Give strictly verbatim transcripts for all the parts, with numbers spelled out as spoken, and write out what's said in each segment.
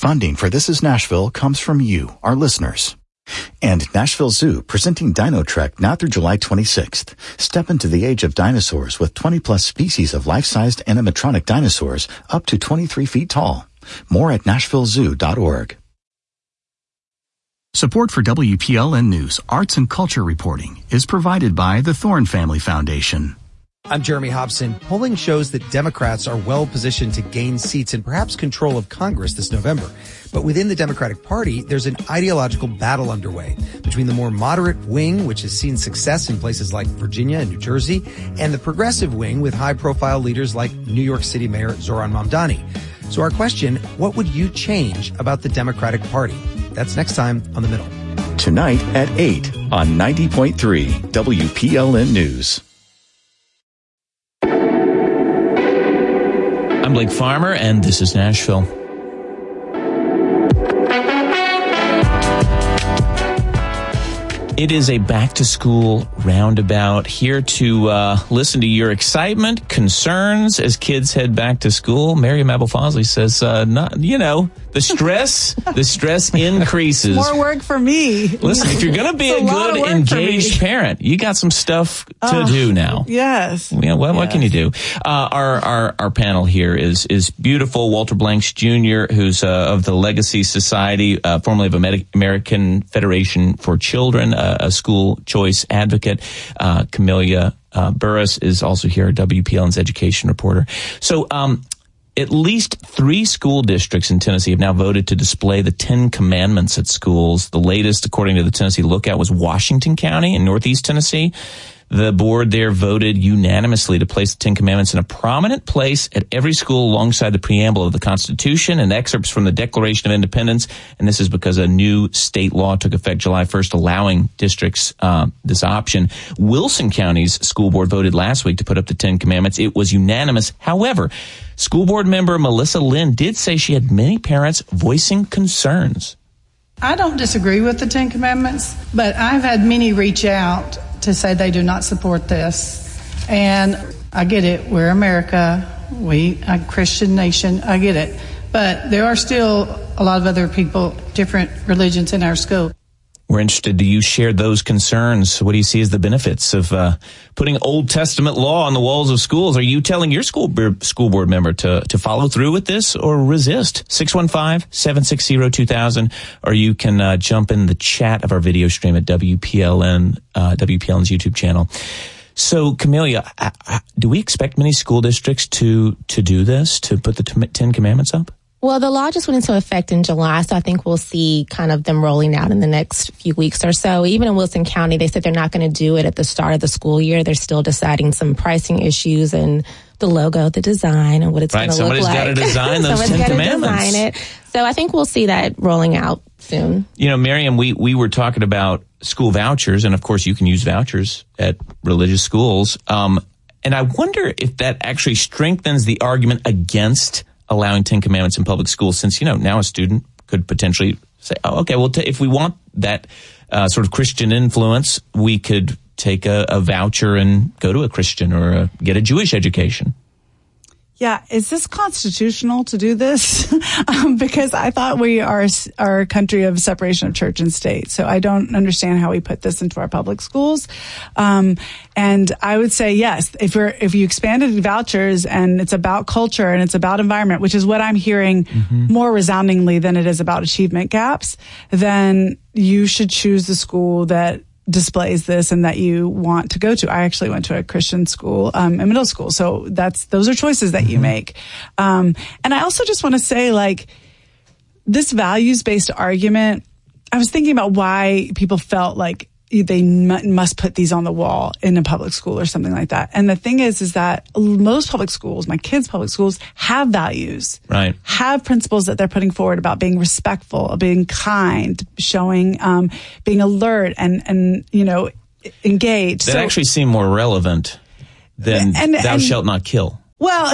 Funding for This Is Nashville comes from you, our listeners. And Nashville Zoo, presenting Dino Trek now through July twenty-sixth. Step into the age of dinosaurs with twenty plus species of life-sized animatronic dinosaurs up to twenty-three feet tall. More at nashville zoo dot org. Support for W P L N News Arts and Culture Reporting is provided by the Thorne Family Foundation. I'm Jeremy Hobson. Polling shows that Democrats are well positioned to gain seats and perhaps control of Congress this November. But within the Democratic Party, there's an ideological battle underway between the more moderate wing, which has seen success in places like Virginia and New Jersey, and the progressive wing with high-profile leaders like New York City Mayor Zohran Mamdani. So our question, what would you change about the Democratic Party? That's next time on The Middle. Tonight at eight on ninety point three W P L N News. I'm Blake Farmer, and this is Nashville. It is a back-to-school roundabout here to uh, listen to your excitement, concerns as kids head back to school. Miriam Abel-Fazli says, uh, not, you know, the stress, the stress increases. More work for me. Listen, if you're going to be a, a good, engaged parent, you got some stuff to uh, do now. Yes. You know, what, yes. what can you do? Uh, our, our, our panel here is, is beautiful Walter Blanks Junior, who's, uh, of the Legacy Society, uh, formerly of Amer- American Federation for Children, uh, a school choice advocate. Uh, Camelia, uh, Burris is also here, W P L N's education reporter. So, um, at least three school districts in Tennessee have now voted to display the Ten Commandments at schools. The latest, according to the Tennessee Lookout, was Washington County in Northeast Tennessee. The board there voted unanimously to place the Ten Commandments in a prominent place at every school alongside the preamble of the Constitution and excerpts from the Declaration of Independence. And this is because a new state law took effect July first, allowing districts uh, this option. Wilson County's school board voted last week to put up the Ten Commandments. It was unanimous. However, school board member Melissa Lynn did say she had many parents voicing concerns. I don't disagree with the Ten Commandments, but I've had many reach out to say they do not support this. And I get it. We're America. We a Christian nation. I get it. But there are still a lot of other people, different religions in our school. We're interested. Do you share those concerns? What do you see as the benefits of uh, putting Old Testament law on the walls of schools? Are you telling your school board, school board member to, to follow through with this or resist? six one five, seven six zero, two thousand. Or you can uh, jump in the chat of our video stream at W P L N, uh, W P L N's YouTube channel. So, Camelia, do we expect many school districts to, to do this, to put the Ten Commandments up? Well, the law just went into effect in July, so I think we'll see kind of them rolling out in the next few weeks or so. Even in Wilson County, they said they're not going to do it at the start of the school year. They're still deciding some pricing issues and the logo, the design, and what it's right, going to look like. Somebody's got to design those Ten Commandments. Design it. So I think we'll see that rolling out soon. You know, Miriam, we, we were talking about school vouchers, and of course you can use vouchers at religious schools. Um, and I wonder if that actually strengthens the argument against allowing Ten Commandments in public schools, since, you know, now a student could potentially say, oh, okay, well, t- if we want that uh, sort of Christian influence, we could take a, a voucher and go to a Christian or a, get a Jewish education. Yeah, is this constitutional to do this? um, because I thought we are our country of separation of church and state, so I don't understand how we put this into our public schools. Um, and I would say yes, if you're if you expanded vouchers and it's about culture and it's about environment, which is what I'm hearing mm-hmm. more resoundingly than it is about achievement gaps, then you should choose the school that displays this and that you want to go to. I actually went to a Christian school um, in middle school, so that's those are choices that you make. Um, and I also just want to say, like, this values-based argument, I was thinking about why people felt like they m- must put these on the wall in a public school or something like that. And the thing is, is that most public schools, my kids' public schools, have values, right? Have principles that they're putting forward about being respectful, being kind, showing, um, being alert, and and you know, engaged. That so, actually seem more relevant than and, "Thou and, shalt not kill." Well,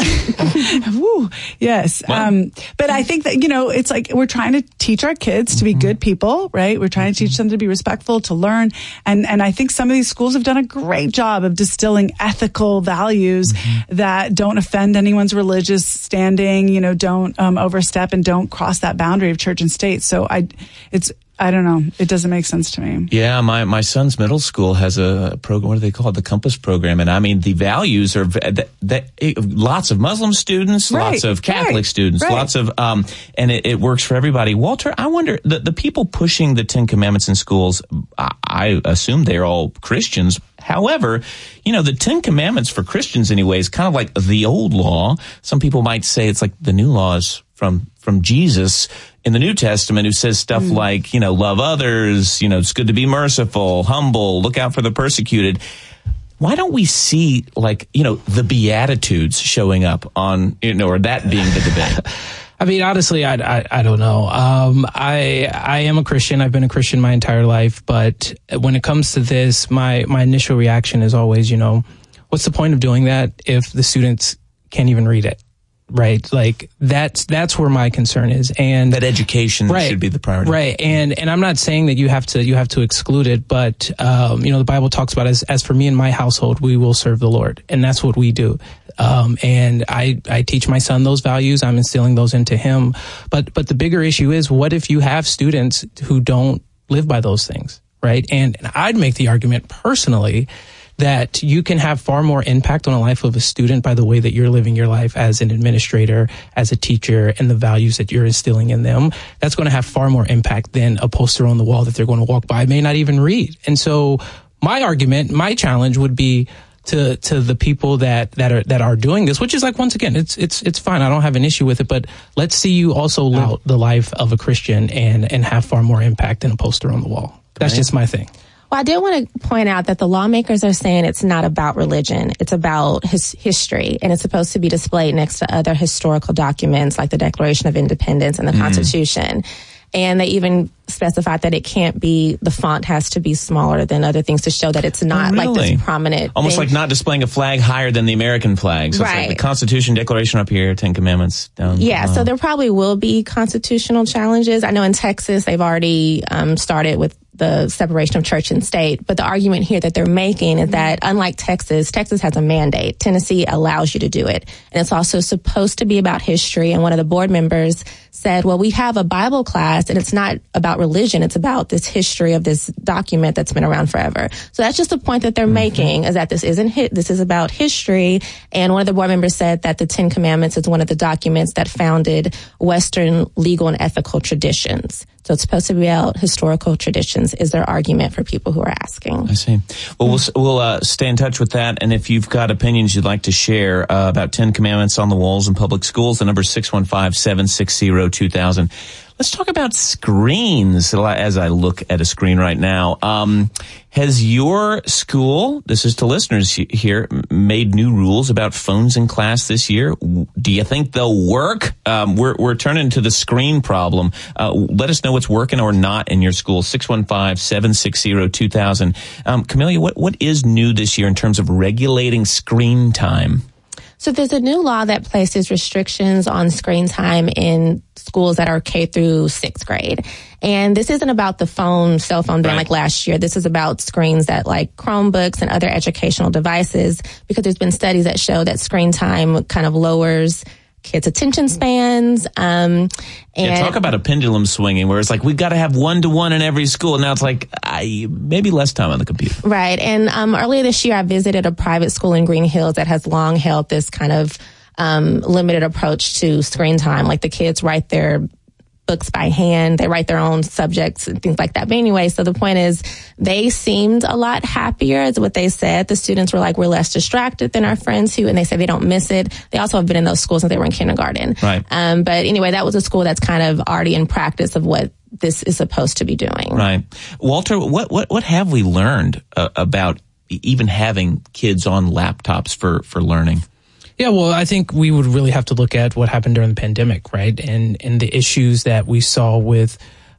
woo, yes. Um, but I think that, you know, it's like we're trying to teach our kids to be good people, right? We're trying to teach them to be respectful, to learn. And, and I think some of these schools have done a great job of distilling ethical values mm-hmm. that don't offend anyone's religious standing, you know, don't um, overstep and don't cross that boundary of church and state. So I, it's, I don't know. It doesn't make sense to me. Yeah, my, my son's middle school has a program. What do they call it? The Compass program. And I mean, the values are that, that lots of Muslim students, right, lots of Catholic right, students, right. lots of, um, and it, it works for everybody. Walter, I wonder, the, the people pushing the Ten Commandments in schools, I, I assume they're all Christians. However, you know, the Ten Commandments for Christians anyway is kind of like the old law. Some people might say it's like the new laws from, from Jesus in the New Testament, who says stuff mm. like, you know, love others, you know, it's good to be merciful, humble, look out for the persecuted. Why don't we see, like, you know, the Beatitudes showing up on, you know, or that being the debate? I mean, honestly, I, I, I don't know. Um, I, I am a Christian. I've been a Christian my entire life. But when it comes to this, my, my initial reaction is always, you know, what's the point of doing that if the students can't even read it? Right. Like that's, that's where my concern is. And that education right, should be the priority. Right. And, and I'm not saying that you have to, you have to exclude it, but, um, you know, the Bible talks about as, as for me and my household, we will serve the Lord. And that's what we do. Um, and I, I teach my son those values. I'm instilling those into him. But, but the bigger issue is, what if you have students who don't live by those things? Right. And, and I'd make the argument personally that you can have far more impact on the life of a student by the way that you're living your life as an administrator, as a teacher, and the values that you're instilling in them. That's going to have far more impact than a poster on the wall that they're going to walk by, may not even read. And so my argument, my challenge would be to, to the people that, that are, that are doing this, which is like, once again, it's, it's, it's fine. I don't have an issue with it, but let's see you also live the life of a Christian and, and have far more impact than a poster on the wall. That's just my thing. Well, I did want to point out that the lawmakers are saying it's not about religion. It's about his history, and it's supposed to be displayed next to other historical documents like the Declaration of Independence and the mm. Constitution. And they even specified that it can't be, the font has to be smaller than other things to show that it's not oh, really? like this prominent Almost thing. Like not displaying a flag higher than the American flag. So right. It's like the Constitution, Declaration up here, Ten Commandments down. Yeah, uh, so there probably will be constitutional challenges. I know in Texas they've already um, started with the separation of church and state. But the argument here that they're making is that unlike Texas, Texas has a mandate. Tennessee allows you to do it. And it's also supposed to be about history. And one of the board members said, well, we have a Bible class and it's not about religion. It's about this history of this document that's been around forever. So that's just the point that they're mm-hmm. making, is that this isn't hit. This is about history. And one of the board members said that the Ten Commandments is one of the documents that founded Western legal and ethical traditions. So it's supposed to be about historical traditions, is their argument for people who are asking. I see. Well, we'll, we'll uh, stay in touch with that. And if you've got opinions you'd like to share uh, about Ten Commandments on the walls in public schools, the number is six one five, seven six zero, two thousand. Let's talk about screens as I look at a screen right now. Um, has your school, this is to listeners here, made new rules about phones in class this year? Do you think they'll work? Um, we're, we're turning to the screen problem. Uh, let us know what's working or not in your school. six one five, seven six zero, two thousand. Um, Camelia, what, what is new this year in terms of regulating screen time? So there's a new law that places restrictions on screen time in schools that are K through sixth grade. And this isn't about the phone, cell phone ban right. like last year. This is about screens that like Chromebooks and other educational devices, because there's been studies that show that screen time kind of lowers kids' attention spans. Um, and yeah, talk about a pendulum swinging, where it's like, we've got to have one-to-one in every school. And now it's like, I, maybe less time on the computer. Right. And um, earlier this year, I visited a private school in Green Hills that has long held this kind of um, limited approach to screen time. Like the kids write their books by hand. They write their own subjects and things like that. But anyway, so the point is they seemed a lot happier, is what they said. The students were like, we're less distracted than our friends who, and they say they don't miss it. They also have been in those schools since they were in kindergarten. Right. Um, but anyway, that was a school that's kind of already in practice of what this is supposed to be doing. Right. Walter, what, what, what have we learned uh, about even having kids on laptops for, for learning? Yeah, well, I think we would really have to look at what happened during the pandemic, right? And and the issues that we saw with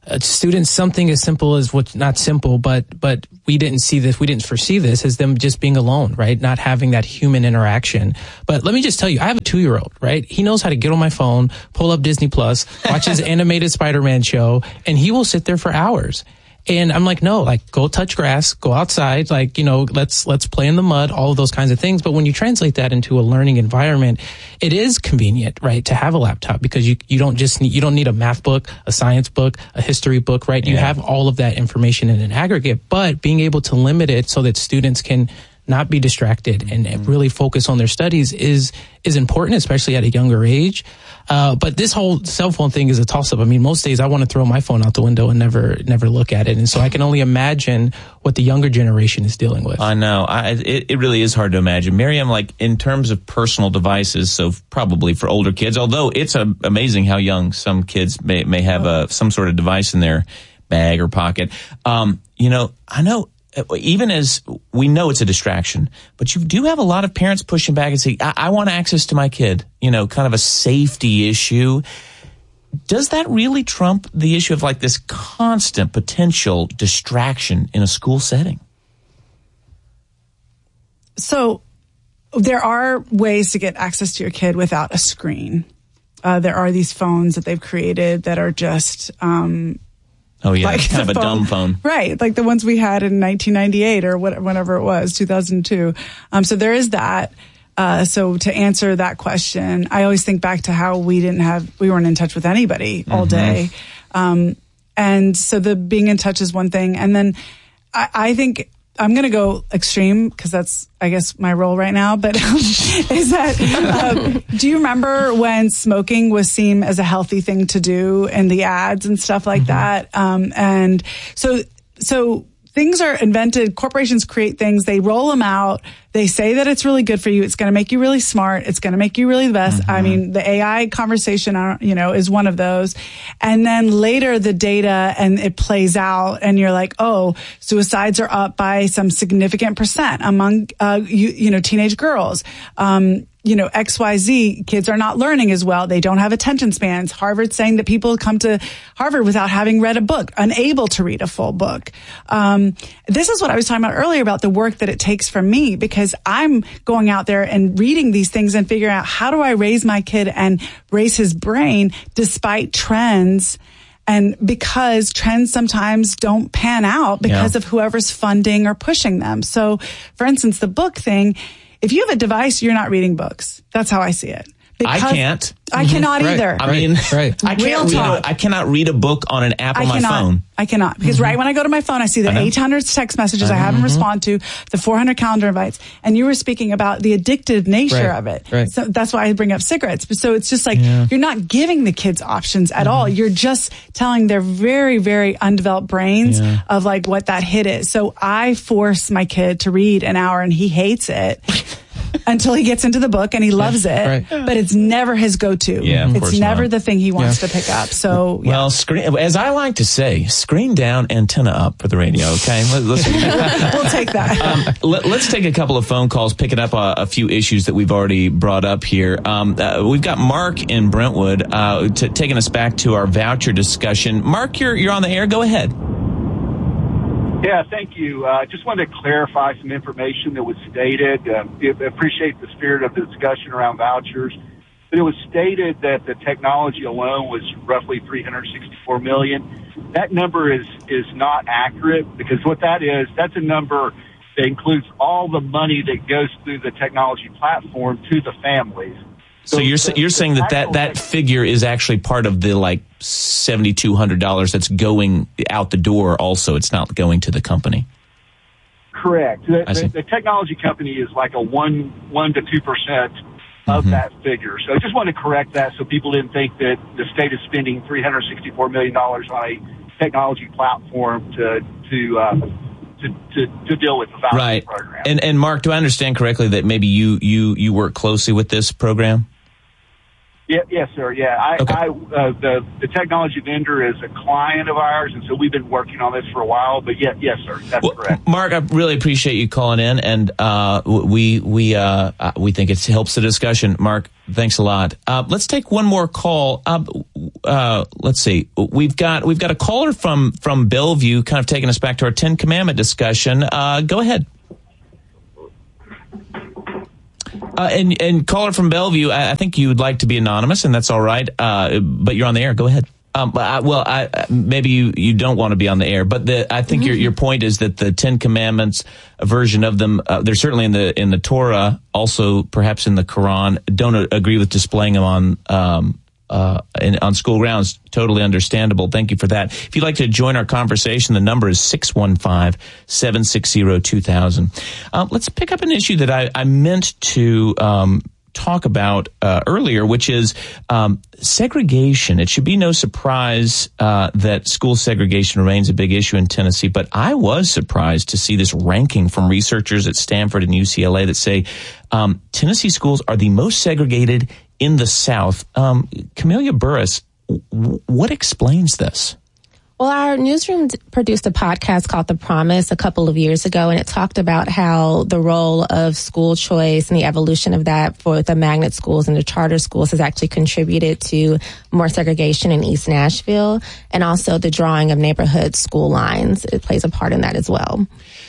uh, students something as simple as what's not simple, but but we didn't see this, we didn't foresee this as them just being alone, right? Not having that human interaction. But let me just tell you, I have a two-year-old, right? He knows how to get on my phone, pull up Disney Plus, watch his animated Spider-Man show, and he will sit there for hours. And I'm like, no, like, go touch grass, go outside, like, you know, let's, let's play in the mud, all of those kinds of things. But when you translate that into a learning environment, it is convenient, right, to have a laptop, because you, you don't just need, you don't need a math book, a science book, a history book, right? You Yeah. have all of that information in an aggregate, but being able to limit it so that students can not be distracted and mm-hmm. really focus on their studies is, is important, especially at a younger age. Uh, but this whole cell phone thing is a toss up. I mean, most days I want to throw my phone out the window and never, never look at it. And so I can only imagine what the younger generation is dealing with. I know. I, it, it really is hard to imagine. Miriam, like, in terms of personal devices, so probably for older kids, although it's a, amazing how young some kids may, may have a, some sort of device in their bag or pocket. Um, you know, I know, even as we know it's a distraction, but you do have a lot of parents pushing back and saying, I, I want access to my kid, you know, kind of a safety issue. Does that really trump the issue of, like, this constant potential distraction in a school setting? So there are ways to get access to your kid without a screen. Uh, there are these phones that they've created that are just, um, Oh, yeah, like kind of a phone, dumb phone. Right, like the ones we had in nineteen ninety-eight or what, whenever it was, two thousand two. Um, so there is that. Uh, so to answer that question, I always think back to how we didn't have, we weren't in touch with anybody all Mm-hmm. day. Um, and so the being in touch is one thing. And then I, I think I'm going to go extreme because that's, I guess, my role right now. But um, is that, uh, do you remember when smoking was seen as a healthy thing to do in the ads and stuff like mm-hmm. that? Um, and so, so things are invented. Corporations create things. They roll them out. They say that it's really good for you. It's going to make you really smart. It's going to make you really the best. Mm-hmm. I mean, the A I conversation, you know, is one of those. And then later the data and it plays out and you're like, oh, suicides are up by some significant percent among, uh, you, you know, teenage girls. Um, you know, X Y Z kids are not learning as well. They don't have attention spans. Harvard's saying that people come to Harvard without having read a book, unable to read a full book. Um, this is what I was talking about earlier about the work that it takes from me, because I'm going out there and reading these things and figuring out how do I raise my kid and raise his brain despite trends. And because trends sometimes don't pan out because yeah. of whoever's funding or pushing them. So, for instance, the book thing, if you have a device, you're not reading books. That's how I see it. Because I can't. I cannot right. either. I mean, right. I can't read a, I cannot read a book on an app I on my cannot. phone. I cannot. Because mm-hmm. right when I go to my phone, I see the eight hundred text messages I, I haven't mm-hmm. responded to, the four hundred calendar invites. And you were speaking about the addictive nature right. of it. Right. So that's why I bring up cigarettes. So it's just like, yeah. you're not giving the kids options at mm-hmm. all. You're just telling their very, very undeveloped brains yeah. of like what that hit is. So I force my kid to read an hour and he hates it. Until he gets into the book and he loves it, right. but it's never his go-to. Yeah, of it's course never not. the thing he wants yeah. to pick up. So, yeah. Well, screen, as I like to say, screen down, antenna up for the radio. Okay, Let, let's, we'll take that. Um, let, let's take a couple of phone calls, picking up a, a few issues that we've already brought up here. Um, uh, we've got Mark in Brentwood uh, t- taking us back to our voucher discussion. Mark, you're you're on the air. Go ahead. Yeah, thank you. I uh, just wanted to clarify some information that was stated. Uh, I appreciate the spirit of the discussion around vouchers. But it was stated that the technology alone was roughly three hundred sixty-four million dollars. That number is, is not accurate, because what that is, that's a number that includes all the money that goes through the technology platform to the families. So, so you're the, you're saying that that, that figure is actually part of the like seventy-two hundred dollars that's going out the door also. It's not going to the company. Correct. The, the, the technology company is like a one one to two percent of mm-hmm. that figure. So I just want to correct that so people didn't think that the state is spending three hundred sixty-four million dollars on a technology platform to to uh, to, to, to deal with the voucher right. program. And and Mark, do I understand correctly that maybe you you you work closely with this program? Yeah, yes, sir. Yeah, I, okay. I uh, the the technology vendor is a client of ours, and so we've been working on this for a while. But yeah, yes, sir, that's well, correct. Mark, I really appreciate you calling in, and uh, we we uh, we think it helps the discussion. Mark, thanks a lot. Uh, let's take one more call. Uh, uh, let's see. We've got we've got a caller from from Bellevue, kind of taking us back to our Ten Commandment discussion. Uh, go ahead. Uh, and and caller from Bellevue, I, I think you would like to be anonymous, and that's all right. Uh, but you're on the air. Go ahead. Um, I, well, I, maybe you, you don't want to be on the air, but the, I think mm-hmm. your your point is that the Ten Commandments, a version of them, uh, they're certainly in the in the Torah, also perhaps in the Quran. Don't a- agree with displaying them on um, uh, in, on school grounds. Totally understandable. Thank you for that. If you'd like to join our conversation, the number is six one five, seven six zero, two thousand. Uh, let's pick up an issue that I, I meant to Um, talk about uh, earlier, which is um, segregation. It should be no surprise uh, that school segregation remains a big issue in Tennessee, but I was surprised to see this ranking from researchers at Stanford and U C L A that say um, Tennessee schools are the most segregated in the South. Um, Camelia Burris, w- what explains this? Well, our newsroom produced a podcast called The Promise a couple of years ago, and it talked about how the role of school choice and the evolution of that for the magnet schools and the charter schools has actually contributed to more segregation in East Nashville, and also the drawing of neighborhood school lines. It plays a part in that as well.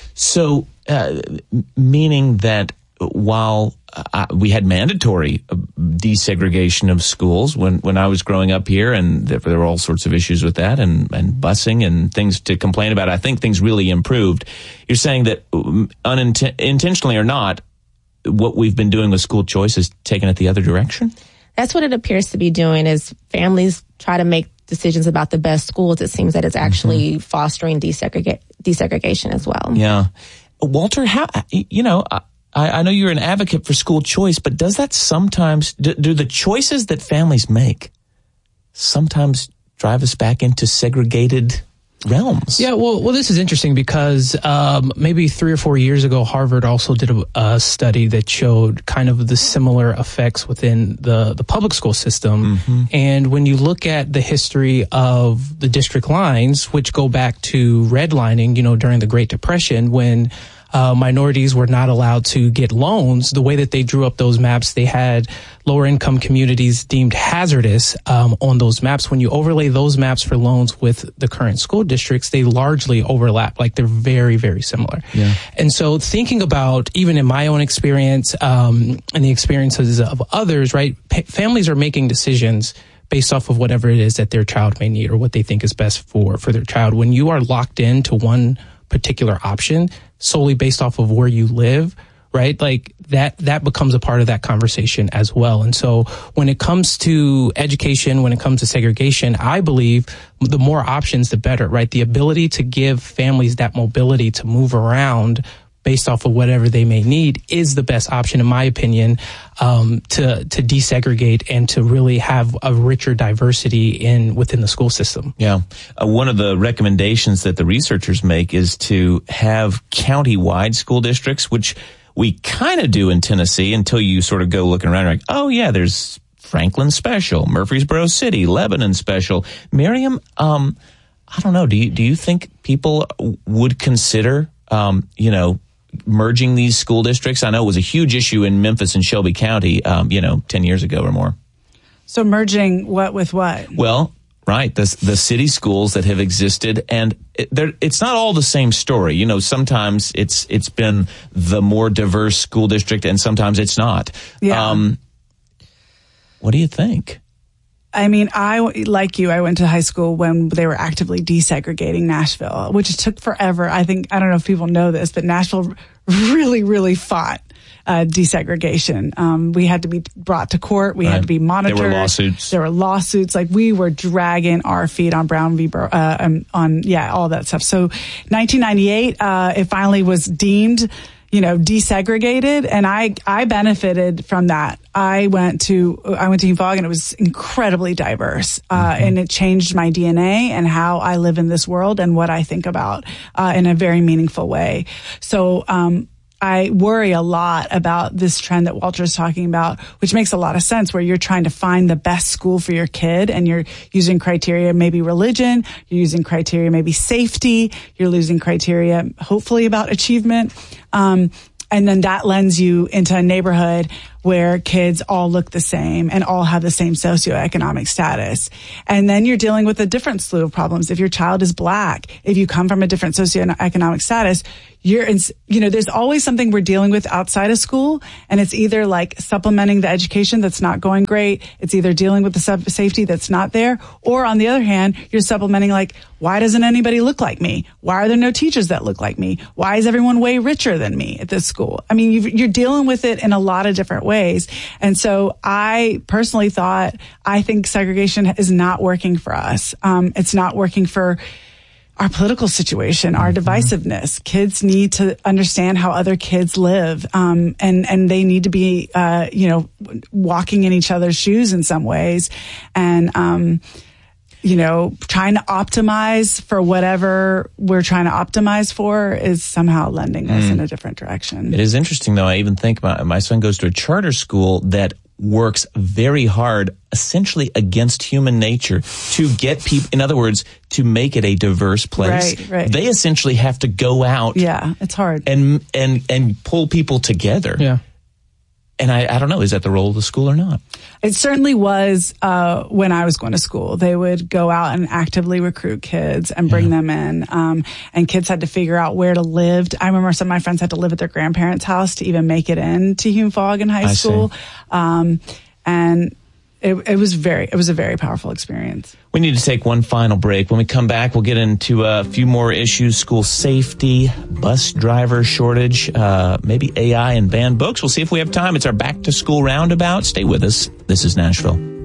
So, uh, meaning that while uh, we had mandatory desegregation of schools when, when I was growing up here, and there, there were all sorts of issues with that, and, and busing and things to complain about, I think things really improved. You're saying that unintentionally or not, what we've been doing with school choice is taking it the other direction? That's what it appears to be doing, is families try to make decisions about the best schools. It seems that it's actually mm-hmm. fostering desegregate, desegregation as well. Yeah. Walter, how, you know, I, I know you're an advocate for school choice, but does that sometimes, do, do the choices that families make sometimes drive us back into segregated realms? Yeah, well, well, this is interesting because um, maybe three or four years ago, Harvard also did a, a study that showed kind of the similar effects within the, the public school system. Mm-hmm. And when you look at the history of the district lines, which go back to redlining, you know, during the Great Depression, when Uh, minorities were not allowed to get loans, the way that they drew up those maps, they had lower income communities deemed hazardous um, on those maps. When you overlay those maps for loans with the current school districts, they largely overlap. Like, they're very, very similar. Yeah. And so thinking about, even in my own experience um, and the experiences of others, right, pa- families are making decisions based off of whatever it is that their child may need or what they think is best for, for their child. When you are locked into one particular option solely based off of where you live, right? Like that, that becomes a part of that conversation as well. And so when it comes to education, when it comes to segregation, I believe the more options, the better, right? The ability to give families that mobility to move around based off of whatever they may need is the best option, in my opinion, um, to to desegregate and to really have a richer diversity in within the school system. Yeah. Uh, one of the recommendations that the researchers make is to have county-wide school districts, which we kind of do in Tennessee until you sort of go looking around and like, oh, yeah, there's Franklin Special, Murfreesboro City, Lebanon Special. Miriam, um, I don't know, do you, do you think people would consider, um, you know, merging these school districts? I know it was a huge issue in Memphis and Shelby County, um, you know, ten years ago or more. So merging what with what? Well, right, the, the city schools that have existed, and it, it's not all the same story. You know, sometimes it's it's been the more diverse school district, and sometimes it's not. Yeah. Um, what do you think? I mean, I, like you, I went to high school when they were actively desegregating Nashville, which took forever. I think, I don't know if people know this, but Nashville really, really fought uh, desegregation. Um, we had to be brought to court. We right. had to be monitored. There were lawsuits. There were lawsuits. Like, we were dragging our feet on Brown v. Bur- uh, um, on, yeah, all that stuff. So nineteen ninety-eight, uh, it finally was deemed, you know, desegregated, and I, I benefited from that. I went to, I went to U F O G, and it was incredibly diverse, uh, mm-hmm. and it changed my D N A and how I live in this world and what I think about, uh, in a very meaningful way. So, um, I worry a lot about this trend that Walter is talking about, which makes a lot of sense, where you're trying to find the best school for your kid, and you're using criteria, maybe religion, you're using criteria, maybe safety, you're losing criteria, hopefully about achievement. Um, and then that lends you into a neighborhood where kids all look the same and all have the same socioeconomic status. And then you're dealing with a different slew of problems. If your child is black, if you come from a different socioeconomic status, you're in, you know, there's always something we're dealing with outside of school, and it's either like supplementing the education that's not going great, it's either dealing with the sub- safety that's not there, or on the other hand, you're supplementing like, why doesn't anybody look like me? Why are there no teachers that look like me? Why is everyone way richer than me at this school? I mean, you've, you're dealing with it in a lot of different ways. And so I personally thought, I think segregation is not working for us. Um, it's not working for our political situation, our divisiveness. Kids need to understand how other kids live, um, and and they need to be, uh, you know, walking in each other's shoes in some ways, and um, you know, trying to optimize for whatever we're trying to optimize for is somehow lending us mm. in a different direction. It is interesting, though. I even think my, my son goes to a charter school that works very hard, essentially against human nature, to get people, in other words, to make it a diverse place. Right, right. They essentially have to go out. Yeah, it's hard. And, and, and pull people together. Yeah. And I, I don't know, is that the role of the school or not? It certainly was uh, when I was going to school. They would go out and actively recruit kids and bring yeah. them in. Um, and kids had to figure out where to live. I remember some of my friends had to live at their grandparents' house to even make it into Hume-Fogg in high I school. Um, and it, it was very, it was a very powerful experience. We need to take one final break. When we come back, we'll get into a few more issues: school safety, bus driver shortage, uh, maybe A I and banned books. We'll see if we have time. It's our back to school roundabout. Stay with us. This is Nashville.